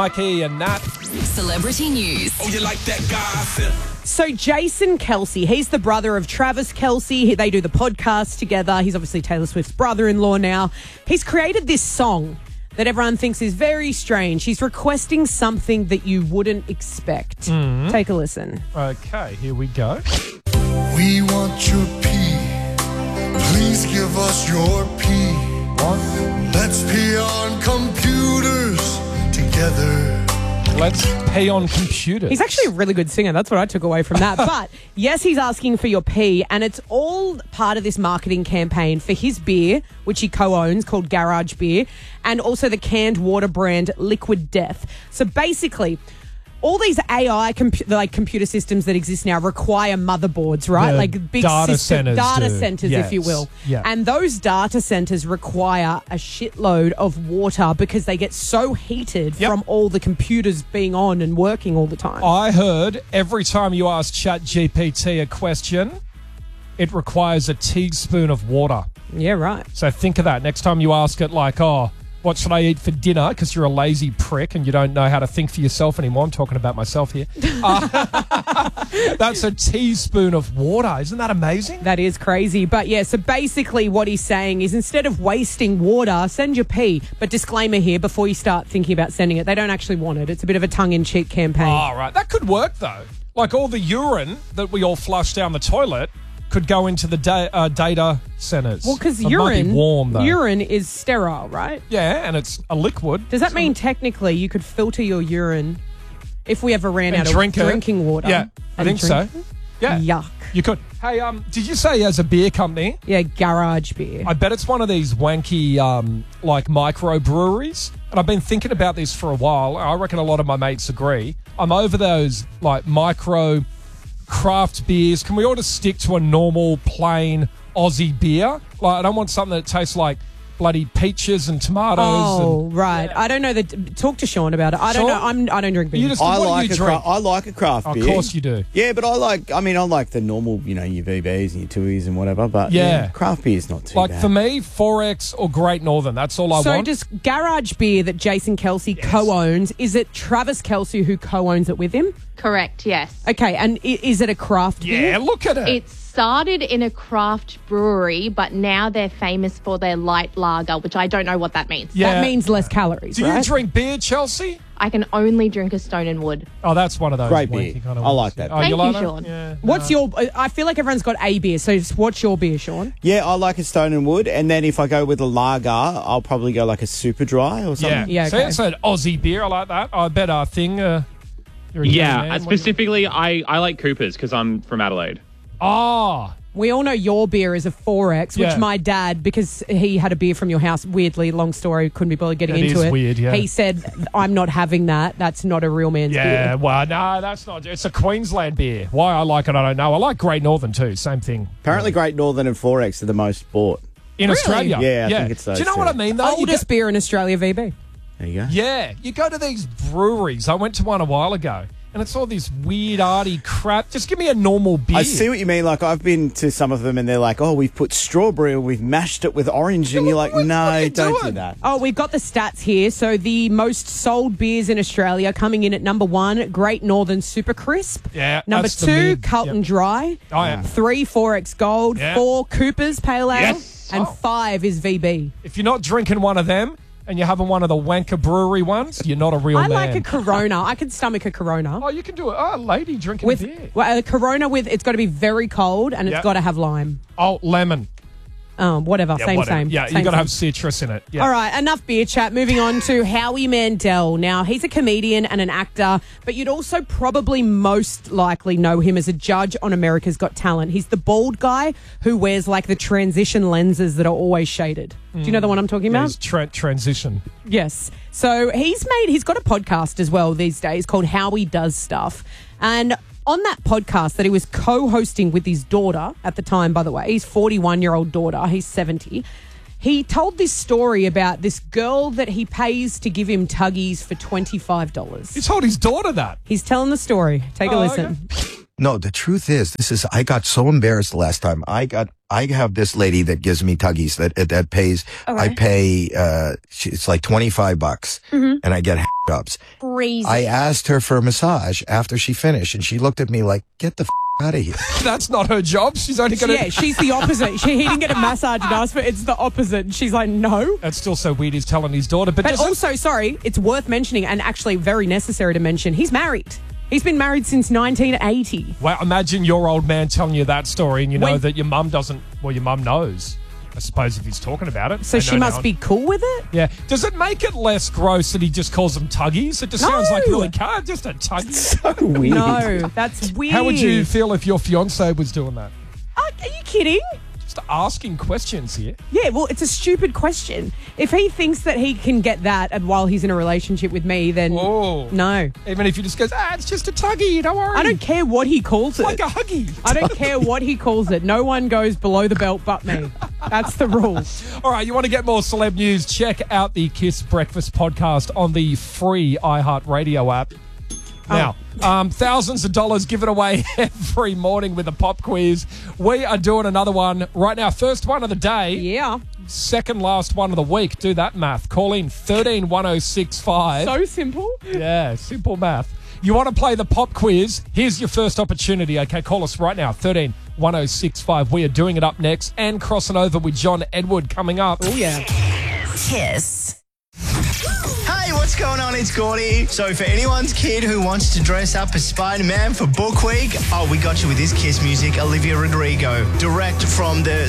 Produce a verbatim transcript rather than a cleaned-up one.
Mikey and Nat. Celebrity news. Oh, you like that gossip? So Jason Kelce, he's the brother of Travis Kelce. They do the podcast together. He's obviously Taylor Swift's brother-in-law now. He's created this song that everyone thinks is very strange. He's requesting something that you wouldn't expect. Mm-hmm. Take a listen. Okay, here we go. We want your pee. Please give us your pee. What? Let's pee on computers together. Let's pee on computers. He's actually a really good singer. That's what I took away from that. But yes, he's asking for your pee, and it's all part of this marketing campaign for his beer, which he co-owns, called Garage Beer, and also the canned water brand Liquid Death. So basically, all these A I compu- like computer systems that exist now require motherboards, right? The like big data system, centers data do. centers, Yes. if you will. Yeah. And those data centers require a shitload of water because they get so heated Yep. from all the computers being on and working all the time. I heard every time you ask ChatGPT a question, it requires a teaspoon of water. Yeah, right. So think of that. Next time you ask it like, oh, what should I eat for dinner? Because you're a lazy prick and you don't know how to think for yourself anymore. I'm talking about myself here. Uh, that's a teaspoon of water. Isn't that amazing? That is crazy. But yeah, so basically what he's saying is instead of wasting water, send your pee. But disclaimer here, before you start thinking about sending it, they don't actually want it. It's a bit of a tongue-in-cheek campaign. Oh, right. That could work, though. Like all the urine that we all flush down the toilet could go into the da- uh, data centers. Well, because It might urine, be warm, though. urine is sterile, right? Yeah, and it's a liquid. Does that mean technically you could filter your urine if we ever ran And out of drink it. drinking water? Yeah, I and think so. drink it? Yeah. Yuck. You could. Hey, um, did you say as a beer company? Yeah, Garage Beer. I bet it's one of these wanky, um, like micro breweries. And I've been thinking about this for a while. I reckon a lot of my mates agree. I'm over those like micro craft beers. Can we all just stick to a normal, plain Aussie beer? Like, I don't want something that tastes like bloody peaches and tomatoes. Oh, and, right. Yeah. I don't know that. Talk to Sean about it. I don't Sean? know. I'm. I don't drink beer. You just, I what do like you a drink? cra- I like a craft Of beer. course you do. Yeah, but I like. I mean, I like the normal, you know, your V Bs and your Tuies and whatever. But Yeah. yeah, craft beer is not too Like bad. for me, four X or Great Northern. That's all I so want. just Garage Beer that Jason Kelce co-owns. Is it Travis Kelce who co-owns it with him? Correct, yes. Okay, and i- is it a craft beer? Yeah, look at it. It started in a craft brewery, but now they're famous for their light lager, which I don't know what that means. Yeah. That means less calories, Do you right? drink beer, Chelsea? I can only drink a Stone and Wood. Oh, that's one of those Great wanky beer. kind of I ones. like that Oh, beer. you Thank like you, that? Sean. Yeah. What's no. your... I feel like everyone's got a beer, so just what's your beer, Sean? yeah, I like a Stone and Wood, and then if I go with a lager, I'll probably go like a Super Dry or Yeah, something. Yeah, So okay. it's an Aussie beer. I like that. I bet our thing. Uh, you're a young Yeah, man. uh, What do you- specifically, I, I like Cooper's because I'm from Adelaide. Oh, We all know your beer is a four X, which Yeah. my dad, because he had a beer from your house, weirdly, long story, couldn't be bothered getting That into is it. weird, yeah. He said, I'm not having that. That's not a real man's yeah. beer. Well, no, that's not. It's a Queensland beer. Why I like it, I don't know. I like Great Northern too. Same thing. Apparently, Great Northern and four X are the most bought. In Really? Australia. Yeah, I think it's those Do you know two. what I mean, though? You Oldest go- beer in Australia, V B. There you go. Yeah, you go to these breweries. I went to one a while ago, and it's all this weird, arty crap. Just give me a normal beer. I see what you mean. Like, I've been to some of them and they're like, oh, we've put strawberry or we've mashed it with orange. And you're like, what- what no, are you don't do doing? that. Oh, we've got the stats here. So the most sold beers in Australia coming in at number one, Great Northern Super Crisp. Yeah, Number that's the two, mid. Carlton Yep. Dry. Oh, yeah. Three, four X Gold. Yeah. Four, Cooper's Pale Ale. Yes. And Oh. five is V B. If you're not drinking one of them and you're having one of the wanker brewery ones, you're not a real I man. like a Corona. I could stomach a Corona. Oh, you can do it. Oh, a lady drinking With a beer. well, a Corona with, it's got to be very cold and it's Yep. got to have lime. Oh, lemon. Um, whatever. Yeah, same, whatever. same. Yeah, same, you got to same. have citrus in it. Yeah. All right, enough beer chat. Moving on to Howie Mandel. Now, he's a comedian and an actor, but you'd also probably most likely know him as a judge on America's Got Talent. He's the bald guy who wears like the transition lenses that are always shaded. Do you know the one I'm talking Yeah, about? it's tra- transition. Yes. So he's made, he's got a podcast as well these days called Howie Does Stuff. And on that podcast that he was co-hosting with his daughter at the time, by the way, his forty-one-year-old daughter, he's seventy, he told this story about this girl that he pays to give him tuggies for twenty-five dollars. He told his daughter that. He's telling the story. Take a Oh, listen. okay. No, the truth is, this is, I got so embarrassed the last time. I got, I have this lady that gives me tuggies that, that pays, Okay. I pay, uh, she- it's like twenty-five bucks Mm-hmm. and I get jobs. Crazy. I asked her for a massage after she finished and she looked at me like, get the f- out of here. That's not her job. She's only going to. Yeah, she's the opposite. She, he didn't get a massage and asked for it's the opposite. And she's like, no. That's still so weird. He's telling his daughter, but, But does it- also, sorry, it's worth mentioning and actually very necessary to mention, he's married. He's been married since nineteen eighty. Well, imagine your old man telling you that story, and you know When- that your mum doesn't. Well, your mum knows. I suppose if he's talking about it. So They she know must now. be cool with it? Yeah. Does it make it less gross that he just calls them tuggies? It just sounds like No. really car, just a tuggy. So weird. No, that's weird. How would you feel if your fiance was doing that? Uh, are you kidding? Just asking questions here. Yeah, well, it's a stupid question. If he thinks that he can get that and while he's in a relationship with me, then Oh. no. Even if he just goes, ah, it's just a tuggy, don't worry. I don't care what he calls it. Like a huggy. I don't care what he calls it. No one goes below the belt but me. That's the rule. All right, you want to get more celeb news? Check out the Kiss Breakfast podcast on the free iHeartRadio app. Now, um, thousands of dollars given away every morning with a pop quiz. We are doing another one right now. First one of the day, Yeah. second last one of the week. Do that math. Call in thirteen one oh six five. So simple. Yeah, simple math. You want to play the pop quiz? Here's your first opportunity. Okay, call us right now. thirteen one oh six five. We are doing it up next and crossing over with John Edward coming up. Oh, yeah. Kiss. Hey, what's going on? It's Gordy. So for anyone's kid who wants to dress up as Spider-Man for Book Week, oh, we got you with this Kiss music, Olivia Rodrigo. Direct from the